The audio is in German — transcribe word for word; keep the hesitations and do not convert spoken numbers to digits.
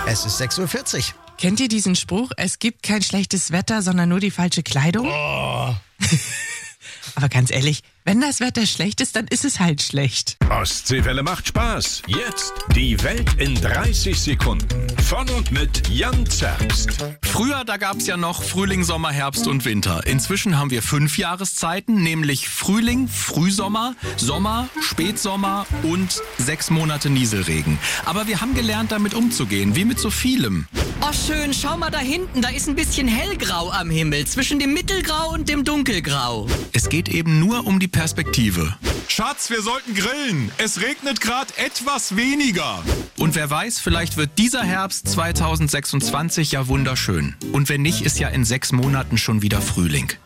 Es ist sechs Uhr vierzig. Kennt ihr diesen Spruch? Es gibt kein schlechtes Wetter, sondern nur die falsche Kleidung? Oh. Aber ganz ehrlich, wenn das Wetter schlecht ist, dann ist es halt schlecht. Ostseewelle macht Spaß. Jetzt die Welt in dreißig Sekunden. Von und mit Jan Zerbst. Früher, da gab's ja noch Frühling, Sommer, Herbst und Winter. Inzwischen haben wir fünf Jahreszeiten, nämlich Frühling, Frühsommer, Sommer, Spätsommer und sechs Monate Nieselregen. Aber wir haben gelernt, damit umzugehen, wie mit so vielem. Oh schön, schau mal da hinten, da ist ein bisschen hellgrau am Himmel, zwischen dem Mittelgrau und dem Dunkelgrau. Es geht eben nur um die Perspektive. Schatz, wir sollten grillen. Es regnet gerade etwas weniger. Und wer weiß, vielleicht wird dieser Herbst zweitausendsechsundzwanzig ja wunderschön. Und wenn nicht, ist ja in sechs Monaten schon wieder Frühling.